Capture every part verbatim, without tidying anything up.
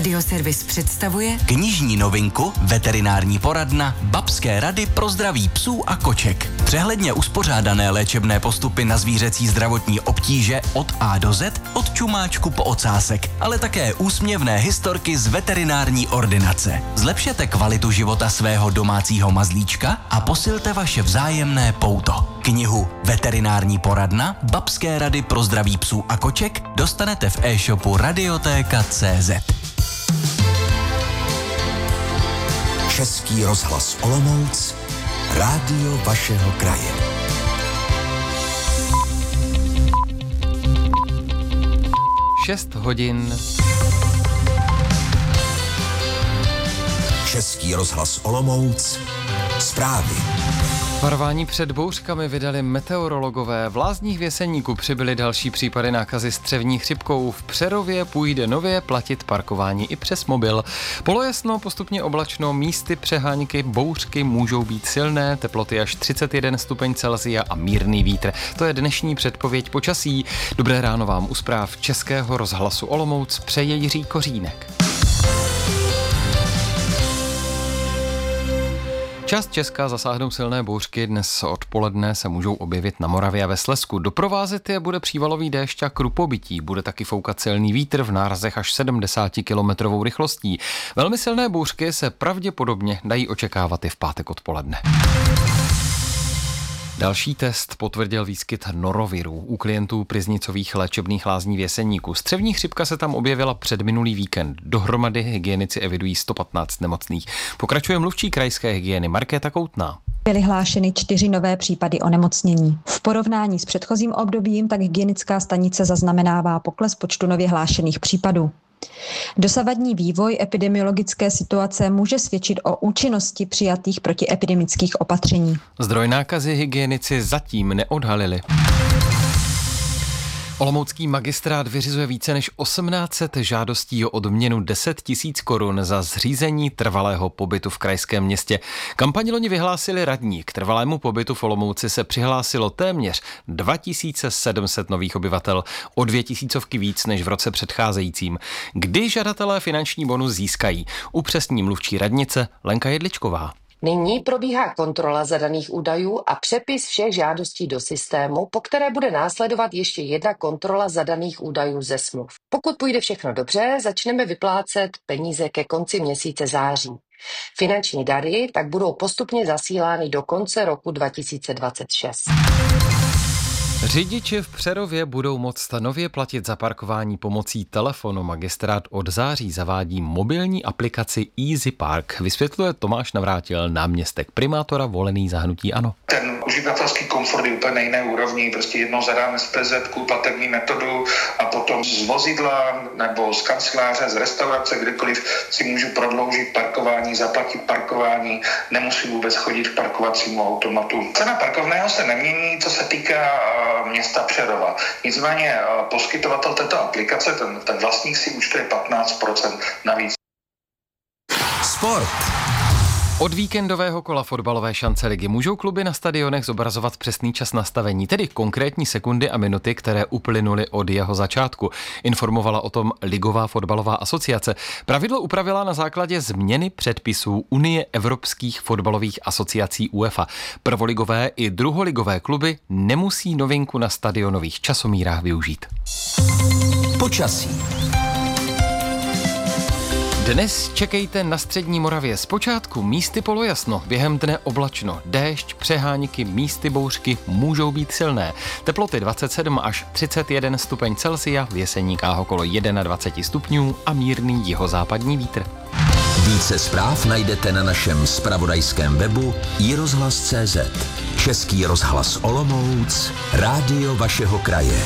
Radioservis představuje knižní novinku Veterinární poradna Babské rady pro zdraví psů a koček. Přehledně uspořádané léčebné postupy na zvířecí zdravotní obtíže od A do Z, od čumáčku po ocásek, ale také úsměvné historky z veterinární ordinace. Zlepšete kvalitu života svého domácího mazlíčka a posilte vaše vzájemné pouto. Knihu Veterinární poradna Babské rady pro zdraví psů a koček dostanete v e-shopu radiotéka tečka cé zet. Český rozhlas Olomouc, rádio vašeho kraje. šest hodin. Český rozhlas Olomouc, zprávy. Varování před bouřkami vydali meteorologové. V Lázních Věseníku přibyly další případy nákazy střevní chřipkou. V Přerově půjde nově platit parkování i přes mobil. Polojasno, postupně oblačno, místy přehánky, bouřky můžou být silné, teploty až třicet jeden stupeň Celsia a mírný vítr. To je dnešní předpověď počasí. Dobré ráno vám u zpráv Českého rozhlasu Olomouc přeje Jiří Kořínek. Část Česka zasáhnou silné bouřky, dnes odpoledne se můžou objevit na Moravě a ve Slezsku. Doprovázet je bude přívalový déšť a krupobytí, bude taky foukat silný vítr v nárazech až sedmdesát kilometrů rychlostí. Velmi silné bouřky se pravděpodobně dají očekávat i v pátek odpoledne. Další test potvrdil výskyt noroviru u klientů Priznicových léčebných lázní v Jeseníku. Střevní chřipka se tam objevila před minulý víkend. Dohromady hygienici evidují sto patnáct nemocných. Pokračuje mluvčí krajské hygieny Markéta Koutná. Byly hlášeny čtyři nové případy onemocnění. V porovnání s předchozím obdobím tak hygienická stanice zaznamenává pokles počtu nově hlášených případů. Dosavadní vývoj epidemiologické situace může svědčit o účinnosti přijatých protiepidemických opatření. Zdroj nákazy hygienici zatím neodhalili. Olomoucký magistrát vyřizuje více než osmnáct set žádostí o odměnu deset tisíc korun za zřízení trvalého pobytu v krajském městě. Kampaň loni vyhlásili radní. K trvalému pobytu v Olomouci se přihlásilo téměř dva tisíce sedm set nových obyvatel, o dvě tisícovky víc než v roce předcházejícím. Kdy žadatelé finanční bonus získají? Upřesní mluvčí radnice Lenka Jedličková. Nyní probíhá kontrola zadaných údajů a přepis všech žádostí do systému, po které bude následovat ještě jedna kontrola zadaných údajů ze smluv. Pokud půjde všechno dobře, začneme vyplácet peníze ke konci měsíce září. Finanční dary tak budou postupně zasílány do konce roku dva tisíce dvacet šest. Řidiči v Přerově budou moct nově platit za parkování pomocí telefonu. Magistrát od září zavádí mobilní aplikaci Easy Park. Vysvětluje Tomáš Navrátil, náměstek primátora volený za hnutí ANO. Ten uživatelský komfort je úplně na jiné úrovni. Prostě jednou zadáme z P Z ku platební metodu a potom z vozidla nebo z kanceláře, z restaurace, kdekoliv si můžu prodloužit parkování, zaplatit parkování, nemusím vůbec chodit k parkovacímu automatu. Cena parkovného se nemění, co se týká města Přerova. Nicméně poskytovatel této aplikace, ten, ten vlastník si účtuje patnáct procent navíc. Sport. Od víkendového kola fotbalové šance ligy můžou kluby na stadionech zobrazovat přesný čas nastavení, tedy konkrétní sekundy a minuty, které uplynuly od jeho začátku. Informovala o tom Ligová fotbalová asociace. Pravidlo upravila na základě změny předpisů Unie evropských fotbalových asociací UEFA. Prvoligové i druholigové kluby nemusí novinku na stadionových časomírách využít. Počasí. Dnes čekejte na střední Moravě. Zpočátku místy polojasno, během dne oblačno, déšť, přehánky, místy bouřky můžou být silné. Teploty dvacet sedm až třicet jeden stupeň Celsia, v Jeseníkách okolo dvacet jedna stupňů a mírný jihozápadní vítr. Více zpráv najdete na našem zpravodajském webu i rozhlas tečka cé zet. Český rozhlas Olomouc, rádio vašeho kraje.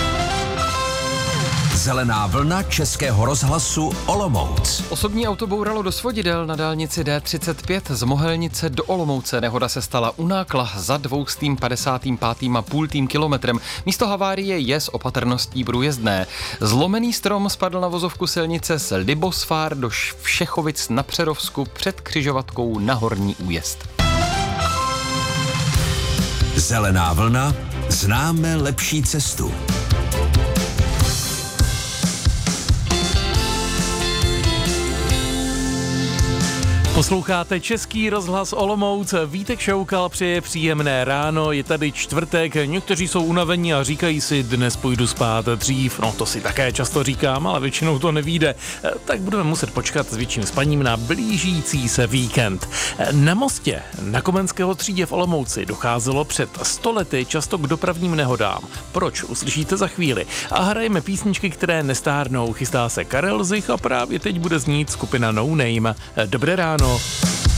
Zelená vlna Českého rozhlasu Olomouc. Osobní auto bouralo do svodidel na dálnici D třicet pět z Mohelnice do Olomouce. Nehoda se stala u Nákla za dvoustým padesátým pátým a půltým kilometrem. Místo havárie je s opatrností průjezdné. Zlomený strom spadl na vozovku silnice z Libosfár do Všechovic na Přerovsku před křižovatkou na Horní Újezd. Zelená vlna, známe lepší cestu. Posloucháte Český rozhlas Olomouc, Vítek Šoukal přeje příjemné ráno, je tady čtvrtek, někteří jsou unavení a říkají si, dnes půjdu spát dřív, no to si také často říkám, ale většinou to nevyjde, tak budeme muset počkat s větším spaním na blížící se víkend. Na mostě na Komenského třídě v Olomouci docházelo před sto lety často k dopravním nehodám. Proč? Uslyšíte za chvíli. A hrajeme písničky, které nestárnou, chystá se Karel Zich a právě teď bude znít skupina No Name. Dobré ráno.